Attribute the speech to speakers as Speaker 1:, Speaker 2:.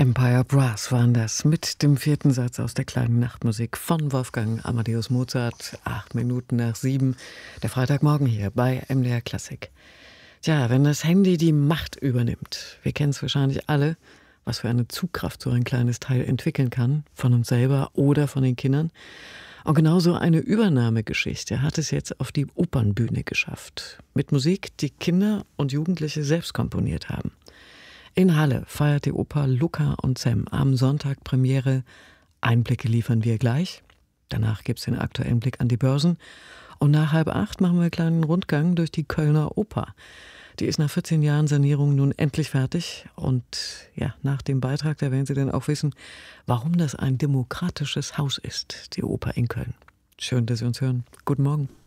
Speaker 1: Empire Brass waren das mit dem vierten Satz aus der kleinen Nachtmusik von Wolfgang Amadeus Mozart. 7:08. Der Freitagmorgen hier bei MDR Klassik. Tja, wenn das Handy die Macht übernimmt, wir kennen es wahrscheinlich alle, was für eine Zugkraft so ein kleines Teil entwickeln kann, von uns selber oder von den Kindern. Und genauso eine Übernahmegeschichte hat es jetzt auf die Opernbühne geschafft. Mit Musik, die Kinder und Jugendliche selbst komponiert haben. In Halle feiert die Oper Luca und Sam am Sonntag Premiere. Einblicke liefern wir gleich. Danach gibt es den aktuellen Blick an die Börsen. Und nach 7:30 machen wir einen kleinen Rundgang durch die Kölner Oper. Die ist nach 14 Jahren Sanierung nun endlich fertig. Und ja, nach dem Beitrag, da werden Sie dann auch wissen, warum das ein demokratisches Haus ist, die Oper in Köln. Schön, dass Sie uns hören. Guten Morgen.